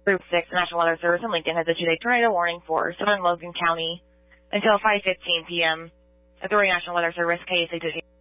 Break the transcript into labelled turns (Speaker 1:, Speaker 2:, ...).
Speaker 1: Group 6 National Weather Service in Lincoln has issued a tornado warning for southern Logan County until 5:15 p.m. Authority National Weather Service, KSHG.